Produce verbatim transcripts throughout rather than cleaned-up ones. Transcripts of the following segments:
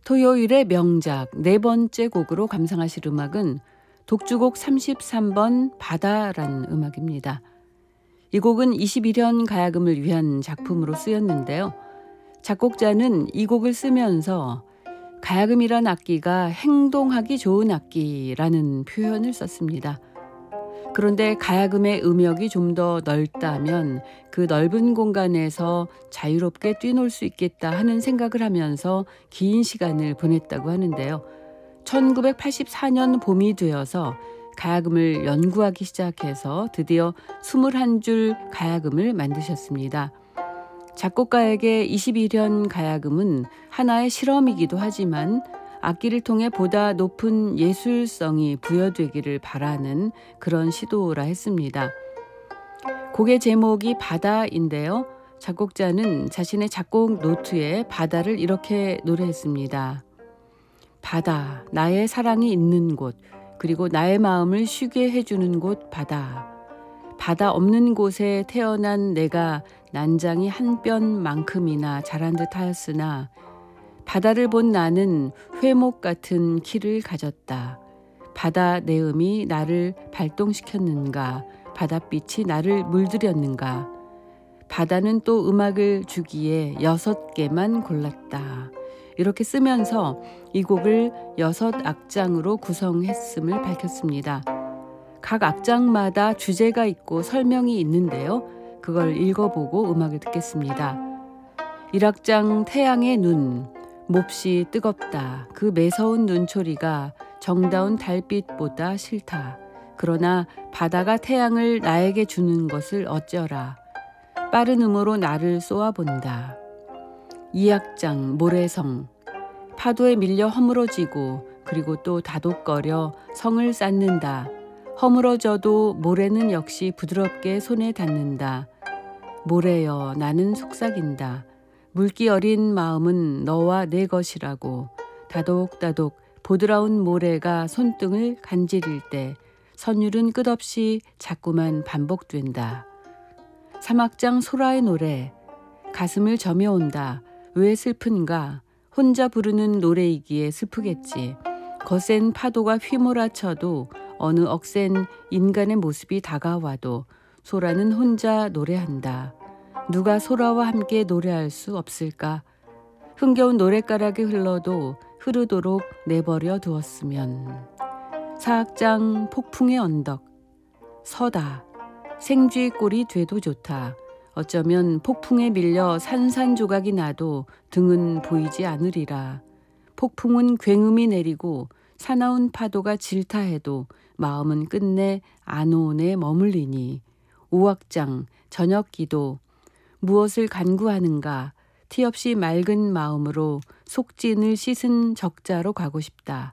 토요일의 명작 네 번째 곡으로 감상하실 음악은 독주곡 삼십삼 번 바다라는 음악입니다. 이 곡은 이십일 현 가야금을 위한 작품으로 쓰였는데요. 작곡자는 이 곡을 쓰면서 가야금이란 악기가 행동하기 좋은 악기라는 표현을 썼습니다. 그런데 가야금의 음역이 좀 더 넓다면 그 넓은 공간에서 자유롭게 뛰놀 수 있겠다 하는 생각을 하면서 긴 시간을 보냈다고 하는데요. 천구백팔십사 년 봄이 되어서 가야금을 연구하기 시작해서 드디어 이십일 줄 가야금을 만드셨습니다. 작곡가에게 이십일 현 가야금은 하나의 실험이기도 하지만 악기를 통해 보다 높은 예술성이 부여되기를 바라는 그런 시도라 했습니다. 곡의 제목이 바다인데요. 작곡자는 자신의 작곡 노트에 바다를 이렇게 노래했습니다. 바다, 나의 사랑이 있는 곳, 그리고 나의 마음을 쉬게 해주는 곳 바다. 바다 없는 곳에 태어난 내가 난장이 한 뼘만큼이나 자란 듯 하였으나 바다를 본 나는 회목 같은 키를 가졌다. 바다 내음이 나를 발동시켰는가? 바닷빛이 나를 물들였는가? 바다는 또 음악을 주기에 여섯 개만 골랐다. 이렇게 쓰면서 이 곡을 여섯 악장으로 구성했음을 밝혔습니다. 각 악장마다 주제가 있고 설명이 있는데요. 그걸 읽어보고 음악을 듣겠습니다. 일 악장 태양의 눈. 몹시 뜨겁다. 그 매서운 눈초리가 정다운 달빛보다 싫다. 그러나 바다가 태양을 나에게 주는 것을 어쩌라. 빠른 음으로 나를 쏘아본다. 이 악장 모래성. 파도에 밀려 허물어지고 그리고 또 다독거려 성을 쌓는다. 허물어져도 모래는 역시 부드럽게 손에 닿는다. 모래여 나는 속삭인다. 물기 어린 마음은 너와 내 것이라고. 다독다독 보드라운 모래가 손등을 간지릴 때 선율은 끝없이 자꾸만 반복된다. 삼 악장 소라의 노래. 가슴을 저며온다. 왜 슬픈가? 혼자 부르는 노래이기에 슬프겠지. 거센 파도가 휘몰아쳐도 어느 억센 인간의 모습이 다가와도 소라는 혼자 노래한다. 누가 소라와 함께 노래할 수 없을까? 흥겨운 노랫가락이 흘러도 흐르도록 내버려 두었으면. 사 악장 폭풍의 언덕. 서다. 생쥐 꼴이 돼도 좋다. 어쩌면 폭풍에 밀려 산산조각이 나도 등은 보이지 않으리라. 폭풍은 굉음이 내리고 사나운 파도가 질타해도 마음은 끝내 안온에 머물리니. 오 악장 저녁 기도. 무엇을 간구하는가? 티 없이 맑은 마음으로 속진을 씻은 적자로 가고 싶다.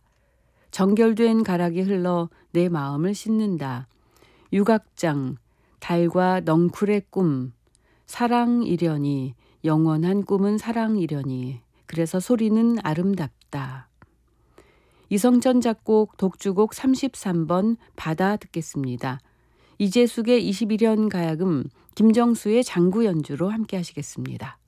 정결된 가락이 흘러 내 마음을 씻는다. 육 악장 달과 넝쿨의 꿈. 사랑이려니 영원한 꿈은 사랑이려니. 그래서 소리는 아름답다. 이성천 작곡 독주곡 삼십삼 번 바다 듣겠습니다. 이재숙의 이십일 현 가야금, 김정수의 장구 연주로 함께 하시겠습니다.